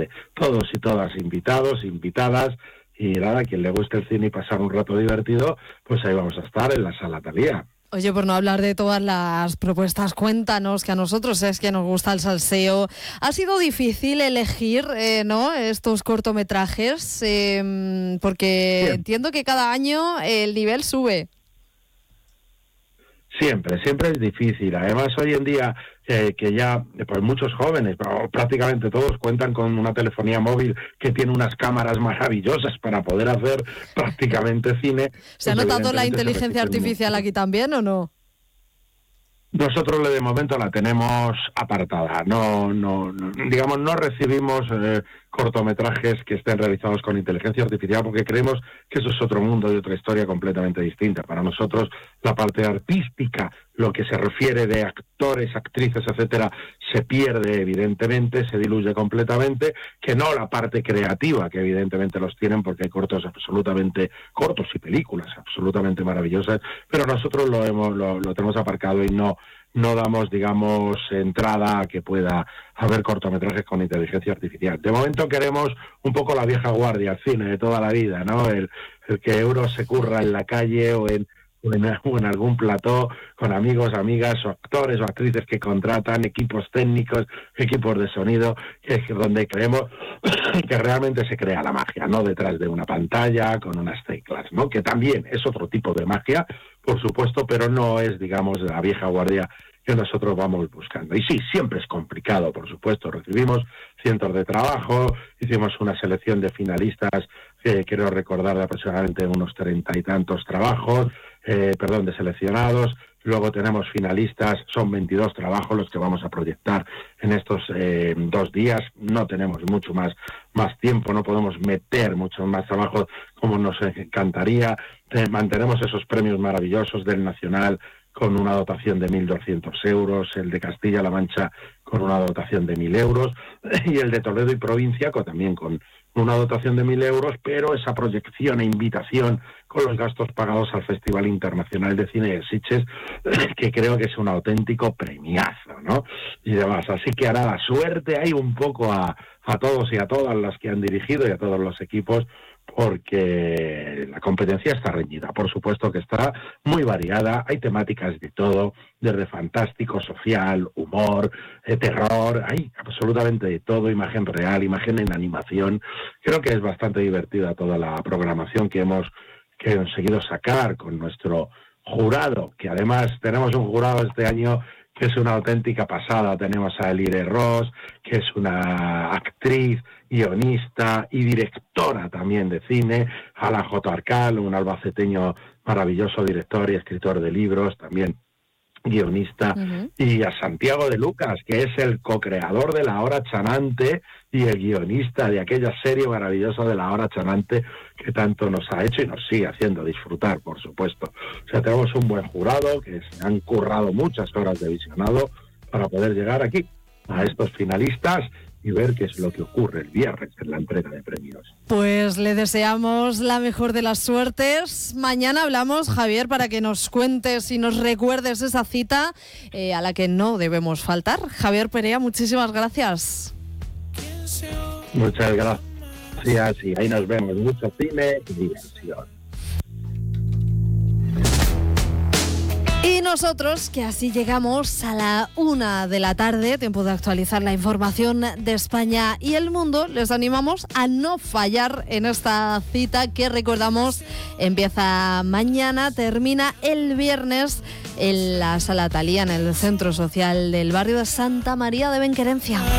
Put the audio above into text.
tarde. Todos y todas invitados, invitadas, y nada, quien le guste el cine y pasar un rato divertido, pues ahí vamos a estar en la Sala Thalía. Oye, por no hablar de todas las propuestas, cuéntanos, que a nosotros es que nos gusta el salseo. ¿Ha sido difícil elegir ¿no? estos cortometrajes? Porque Bien. entiendo que cada año el nivel sube. Siempre es difícil. Además, hoy en día, que ya pues muchos jóvenes, prácticamente todos, cuentan con una telefonía móvil que tiene unas cámaras maravillosas para poder hacer prácticamente cine. ¿Se ha notado la inteligencia artificial aquí también o no? Nosotros de momento la tenemos apartada. No recibimos cortometrajes que estén realizados con inteligencia artificial porque creemos que eso es otro mundo y otra historia completamente distinta. Para nosotros la parte artística, lo que se refiere de actores, actrices, etcétera, se pierde evidentemente, se diluye completamente, que no la parte creativa, que evidentemente los tienen porque hay cortos y películas absolutamente maravillosas, pero nosotros lo tenemos aparcado y no damos, digamos, entrada a que pueda haber cortometrajes con inteligencia artificial. De momento queremos un poco la vieja guardia, el cine de toda la vida, ¿no? El que Euro se curra en la calle o en algún plató con amigos, amigas o actores o actrices que contratan, equipos técnicos, equipos de sonido, que es donde creemos que realmente se crea la magia, no detrás de una pantalla con unas teclas, ¿no? Que también es otro tipo de magia, por supuesto, pero no es, digamos, la vieja guardia que nosotros vamos buscando. Y sí, siempre es complicado, por supuesto. Recibimos cientos de trabajos, hicimos una selección de finalistas, quiero recordar de aproximadamente unos 30 y tantos trabajos, de seleccionados. Luego tenemos finalistas, son 22 trabajos los que vamos a proyectar en estos 2 días. No tenemos mucho más tiempo, no podemos meter muchos más trabajos como nos encantaría. Mantenemos esos premios maravillosos del Nacional con una dotación de 1.200 euros, el de Castilla-La Mancha con una dotación de 1.000 euros y el de Toledo y provincia también con una dotación de 1.000 euros, pero esa proyección e invitación con los gastos pagados al Festival Internacional de Cine de Sitges, que creo que es un auténtico premiazo, ¿no? Y demás. Así que hará la suerte ahí un poco a todos y a todas las que han dirigido y a todos los equipos, porque la competencia está reñida. Por supuesto que está muy variada, hay temáticas de todo, desde fantástico, social, humor, terror, hay absolutamente de todo, imagen real, imagen en animación. Creo que es bastante divertida toda la programación que hemos conseguido sacar con nuestro jurado, que además tenemos un jurado este año que es una auténtica pasada. Tenemos a Elire Ross, que es una actriz, guionista y directora también de cine, a la J. Arcal, un albaceteño maravilloso, director y escritor de libros, también guionista, y a Santiago de Lucas, que es el co-creador de La Hora Chanante y el guionista de aquella serie maravillosa de La Hora Chanante que tanto nos ha hecho y nos sigue haciendo disfrutar, por supuesto. O sea, tenemos un buen jurado que se han currado muchas horas de visionado para poder llegar aquí a estos finalistas y ver qué es lo que ocurre el viernes en la entrega de premios. Pues le deseamos la mejor de las suertes. Mañana hablamos, Javier, para que nos cuentes y nos recuerdes esa cita a la que no debemos faltar. Javier Perea, muchísimas gracias. Muchas gracias y ahí nos vemos. Mucho cine y diversión. Y nosotros, que así llegamos a la 1 de la tarde, tiempo de actualizar la información de España y el mundo, les animamos a no fallar en esta cita que, recordamos, empieza mañana, termina el viernes en la Sala Thalía, en el Centro Social del barrio de Santa María de Benquerencia.